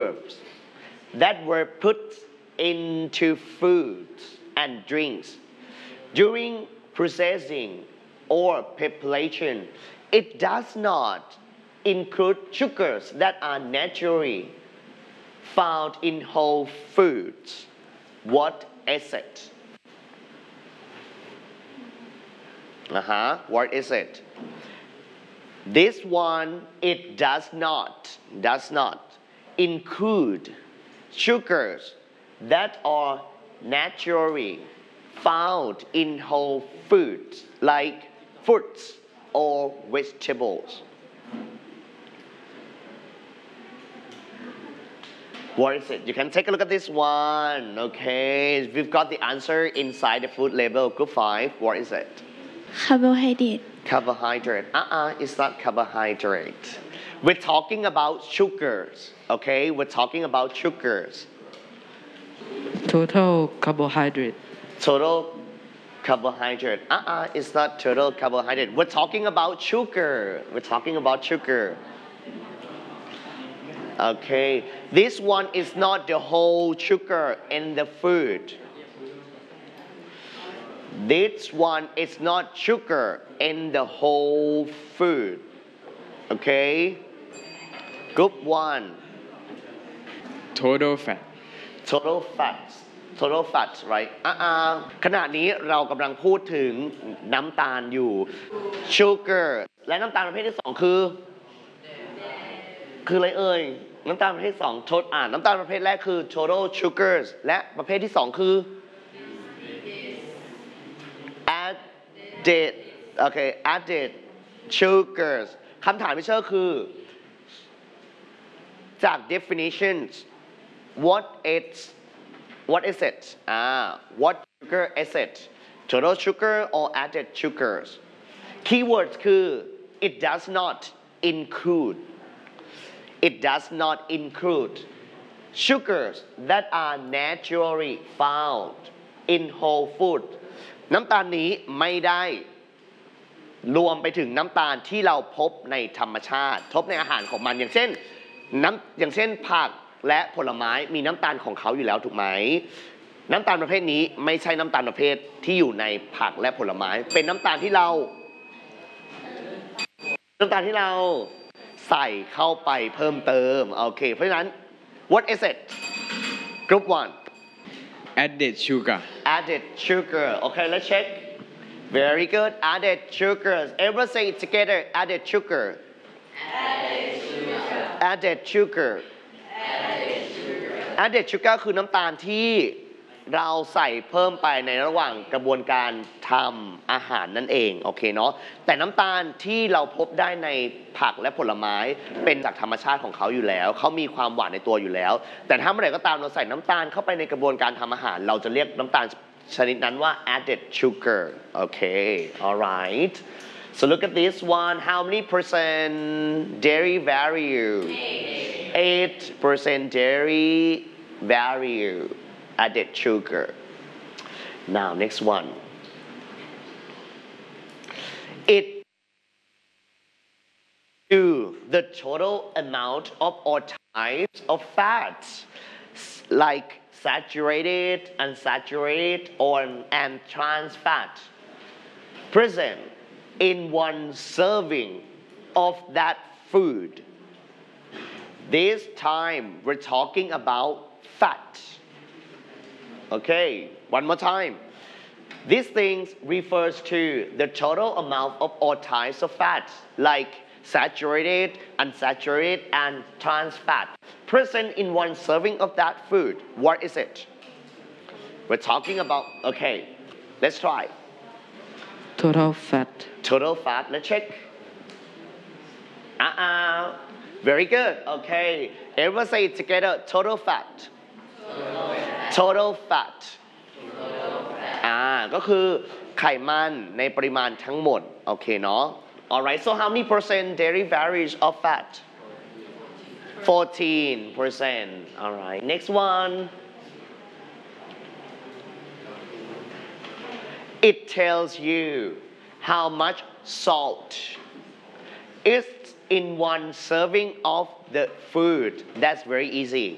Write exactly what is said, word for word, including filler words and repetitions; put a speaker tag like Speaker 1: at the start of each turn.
Speaker 1: herbs that were put into foods and drinks during processing or preparation. It does not include sugars that are naturally found in whole foods. What is it? Uh-huh. What is it? This one, it does not, does not include sugars that are naturally found in whole foods like fruits or vegetables. What is it? You can take a look at this one. Okay, we've got the answer inside the food label. Group five. What is it?
Speaker 2: Carbohydrate.
Speaker 1: Carbohydrate. Uh-uh, it's not carbohydrate. We're talking about sugars. Okay, we're talking about sugars.
Speaker 3: Total carbohydrate.
Speaker 1: Total carbohydrate. Uh-uh, it's not total carbohydrate. We're talking about sugar. We're talking about sugar. Okay, this one is not the whole sugar in the food. This one is not sugar in the whole food. Okay? Group one.
Speaker 3: Total fat.
Speaker 1: Total fats. Total fats, right? อ่าขณะนี้เรากำลังพูดถึงน้ำตาลอยู่ sugar และน้ำตาลประเภทที่สองคือ คืออะไรเอ่ย น้ำตาลประเภทสองทดอ่าน้ำตาลประเภทแรกคือ total sugars และประเภทที่สองคือ added โอเค added sugars คำถามที่เชื่อคือ จาก definitions what is what is it อ่า what sugar is it total sugar or added sugars keywords คือ it does not include it does not include sugars that are naturally found in whole food น้ำตาลนี้ไม่ได้รวมไปถึงน้ำตาลที่เราพบในธรรมชาติพบในอาหารของมันอย่างเช่นน้ำอย่างเช่นผักและผลไม้มีน้ำตาลของเขาอยู่แล้วถูกไหมน้ำตาลประเภทนี้ไม่ใช่น้ำตาลประเภทที่อยู่ในผักและผลไม้เป็นน้ำตาลที่เราน้ำตาลที่เราใส่เข้าไปเพิ่มเติมโอเคเพราะฉะนั้น what is it group one
Speaker 3: Added sugar.
Speaker 1: added sugar okay let's check very good added sugars everyone say it together added sugar
Speaker 2: added sugar
Speaker 1: added sugar
Speaker 2: added sugar
Speaker 1: added sugar คือน้ำตาลที่เราใส่เพิ่มไปในระหว่างกระบวนการทำอาหารนั่นเองโอเคเนาะแต่น้ำตาลที่เราพบได้ในผักและผลไม้เป็นจากธรรมชาติของเขาอยู่แล้วเขามีความหวานในตัวอยู่แล้วแต่ถ้าเมื่อไหร่ก็ตามเราใส่น้ำตาลเข้าไปในกระบวนการทำอาหารเราจะเรียกน้ำตาลชนิดนั้นว่า added sugar โอเค alright so look at this one how many percent dairy value eight percent dairy value added sugar. Now, next one. It to the total amount of all types of fats, like saturated, unsaturated, or and trans fat, present in one serving of that food. This time, we're talking about fat. Okay, one more time. These things refers to the total amount of all types of fats, like saturated, unsaturated, and trans fat, present in one serving of that food. What is it? We're talking about, okay, let's try.
Speaker 3: Total fat.
Speaker 1: Total fat, let's check. Uh-uh. Very good, okay. Everyone say it together, total fat. Total fat อ่าก็คือไขมันในปริมาณทั้งหมดโอเคเนาะ alright so how many percent dairy varies of fat fourteen percent alright next one it tells you how much salt is in one serving of the food that's very easy